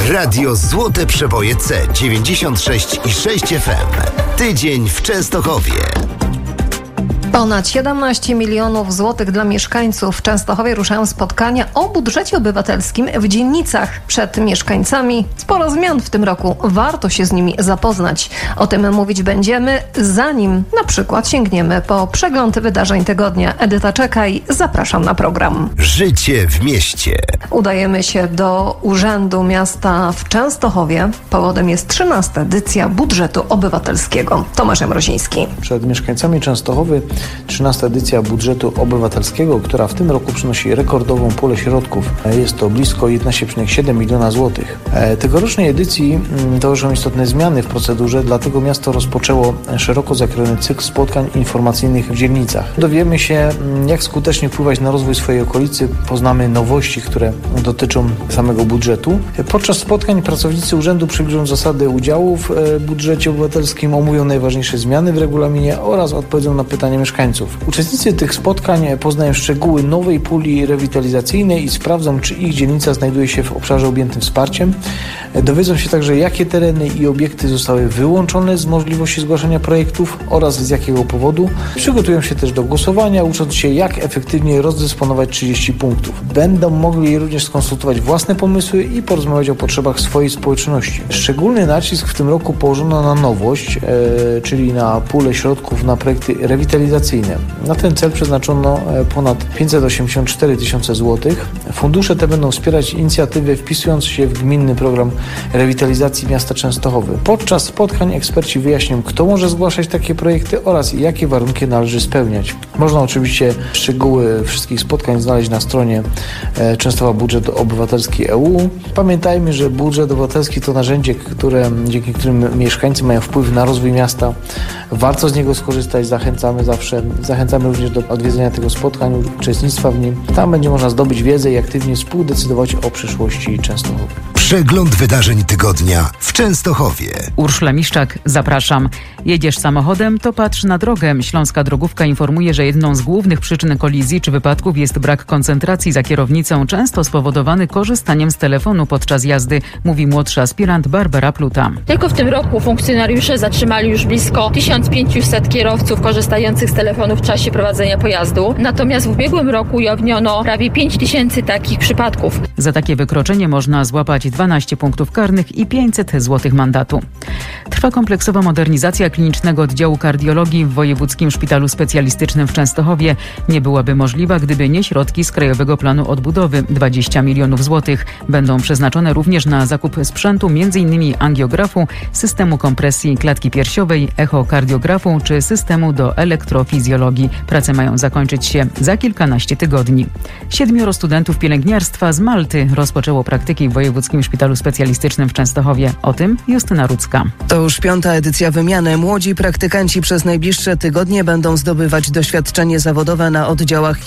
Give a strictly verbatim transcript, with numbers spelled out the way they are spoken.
Radio Złote Przeboje C dziewięćdziesiąt sześć i sześć F M. Tydzień w Częstochowie. Ponad siedemnaście milionów złotych dla mieszkańców. W Częstochowie ruszają spotkania o budżecie obywatelskim w dzielnicach. Przed mieszkańcami sporo zmian w tym roku. Warto się z nimi zapoznać. O tym mówić będziemy, zanim na przykład sięgniemy po przegląd wydarzeń tygodnia. Edyta Czekaj, zapraszam na program. Życie w mieście. Udajemy się do Urzędu Miasta w Częstochowie. Powodem jest trzynasta edycja budżetu obywatelskiego. Tomasz Mroziński. Przed mieszkańcami Częstochowy trzynasta edycja budżetu obywatelskiego, która w tym roku przynosi rekordową pulę środków. Jest to blisko jedenaście przecinek siedem miliona złotych. Tegorocznej edycji towarzyszą istotne zmiany w procedurze, dlatego miasto rozpoczęło szeroko zakrojony cykl spotkań informacyjnych w dzielnicach. Dowiemy się, jak skutecznie wpływać na rozwój swojej okolicy, poznamy nowości, które dotyczą samego budżetu. Podczas spotkań pracownicy urzędu przybliżą zasady udziału w budżecie obywatelskim, omówią najważniejsze zmiany w regulaminie oraz odpowiedzą na pytania mieszkańców. Uczestnicy tych spotkań poznają szczegóły nowej puli rewitalizacyjnej i sprawdzą, czy ich dzielnica znajduje się w obszarze objętym wsparciem. Dowiedzą się także, jakie tereny i obiekty zostały wyłączone z możliwości zgłaszania projektów oraz z jakiego powodu. Przygotują się też do głosowania, ucząc się, jak efektywnie rozdysponować trzydzieści punktów. Będą mogli również skonsultować własne pomysły i porozmawiać o potrzebach swojej społeczności. Szczególny nacisk w tym roku położono na nowość, e, czyli na pulę środków na projekty rewitalizacyjne. Na ten cel przeznaczono ponad pięćset osiemdziesiąt cztery tysiące złotych. Fundusze te będą wspierać inicjatywy wpisując się w gminny program rewitalizacji miasta Częstochowy. Podczas spotkań eksperci wyjaśnią, kto może zgłaszać takie projekty oraz jakie warunki należy spełniać. Można oczywiście szczegóły wszystkich spotkań znaleźć na stronie Częstochowa Budżet Obywatelski E U. Pamiętajmy, że budżet obywatelski to narzędzie, które, dzięki którym mieszkańcy mają wpływ na rozwój miasta. Warto z niego skorzystać, zachęcamy zawsze. Zachęcamy również do odwiedzenia tego spotkań, uczestnictwa w nim. Tam będzie można zdobyć wiedzę i aktywnie współdecydować o przyszłości Częstochowy. Przegląd wydarzeń tygodnia w Częstochowie. Urszula Miszczak, zapraszam. Jedziesz samochodem, to patrz na drogę. Śląska Drogówka informuje, że jedną z głównych przyczyn kolizji czy wypadków jest brak koncentracji za kierownicą, często spowodowany korzystaniem z telefonu podczas jazdy, mówi młodszy aspirant Barbara Pluta. Tylko w tym roku funkcjonariusze zatrzymali już blisko tysiąc pięćset kierowców korzystających z telefonu w czasie prowadzenia pojazdu. Natomiast w ubiegłym roku ujawniono prawie pięć tysięcy takich przypadków. Za takie wykroczenie można złapać dwanaście punktów karnych i pięćset złotych mandatu. Trwa kompleksowa modernizacja klinicznego oddziału kardiologii w Wojewódzkim Szpitalu Specjalistycznym w Częstochowie. Nie byłaby możliwa, gdyby nie środki z Krajowego Planu Odbudowy. dwadzieścia milionów złotych. Będą przeznaczone również na zakup sprzętu, m.in. angiografu, systemu kompresji klatki piersiowej, echokardiografu czy systemu do elektrofizjologii. Prace mają zakończyć się za kilkanaście tygodni. Siedmioro studentów pielęgniarstwa z Malty rozpoczęło praktyki w Wojewódzkim Szpitalu Specjalistycznym w Częstochowie. O tym Justyna Rudzka. To już piąta edycja wymiany. Młodzi praktykanci przez najbliższe tygodnie będą zdobywać doświadczenie zawodowe na oddziałach